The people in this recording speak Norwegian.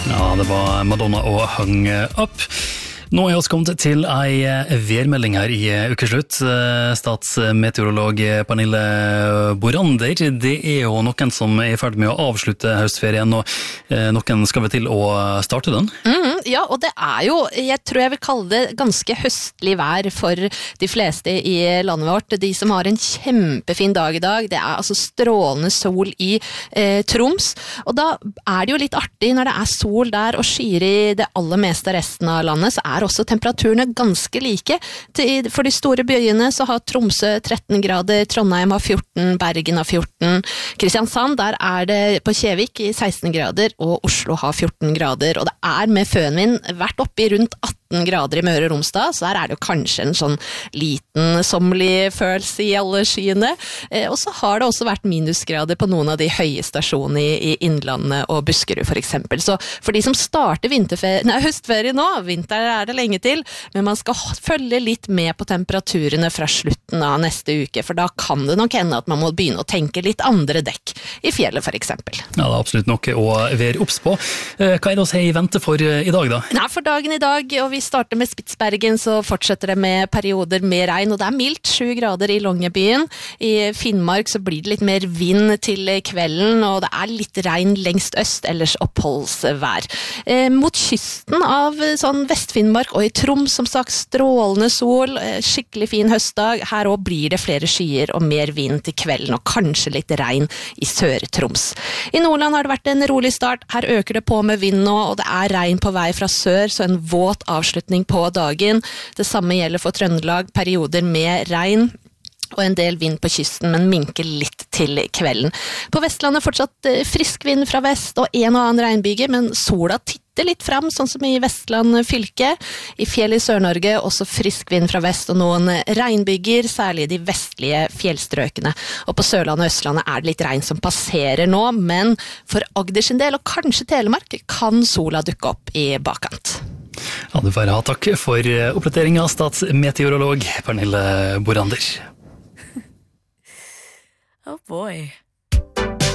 Ja, det var Madonna og Hung Up. Nå er vi kommet til ei værmelding her i ukeslutt. Statsmeteorolog Pernille Borander, det er jo noen som er i ferd med å avslutte høstferien, og noen skal vi til å starte den? Ja, og det er jo, jeg tror jeg vil kalle det ganske høstlig vær for de fleste i landet vårt. De som har en kjempefin dag i dag, det er altså strålende sol i Troms, og da er det jo litt artig når det er sol der og skyer i det aller meste av resten av landet, så er også temperaturene ganske like. For de store byene så har Tromsø 13 grader, Trondheim har 14, Bergen har 14, Kristiansand, der er det på Kjevik i 16 grader, og Oslo har 14 grader, og det er med fønvind vært oppe i rundt 18 grader i Møre og Romsdal, så der er det jo kanskje en sånn liten sommerlig følelse i alle skyene. Og så har det også vært minusgrader på noen av de høye stasjonene i Innlandet og Buskerud for eksempel. Så for de som starter høstferie nå, vinter er det lenge til, men man skal følge litt med på temperaturene fra slutten av neste uke, for da kan det nok hende at man må begynne å tenke litt andre dekk i fjellet for eksempel. Ja, det er absolutt noe å være obs på. Hva er det å si i vente for i dag da? Nei, for dagen i dag, og vi starter med Spitsbergen, så fortsetter det med perioder med regn, og det er mildt 7 grader i Longyearbyen. I Finnmark så blir det litt mer vind til kvelden, og det er litt regn lengst øst, ellers oppholdsvær. Mot kysten av sånn Vest-Finnmark og i Troms, som sagt, strålende sol, skikkelig fin høstdag. Her også blir det flere skyer og mer vind til kvelden, og kanskje litt regn i Sør-Troms. I Nordland har det vært en rolig start. Her øker det på med vind nå, og det er regn på vei fra sør, så en våt avslutning på dagen. Det samme gjelder for Trøndelag, perioder med regn og en del vind på kysten, men minker litt til kvelden. På Vestlandet fortsatt frisk vind fra vest og en og annen regnbyge, men sola titter litt fram, sånn som i Vestland fylke. I fjellet i Sør-Norge også frisk vind fra vest og noen regnbyger, særlig i de vestlige fjellstrøkene. Og på Sørlandet og Østlandet er det litt regn som passerer nå, men for Agder sin del, og kanskje Telemark, kan sola dukke opp i bakkant. Ja, du får ha takk for oppdateringen, statsmeteorolog Pernille Borander. Oh boy.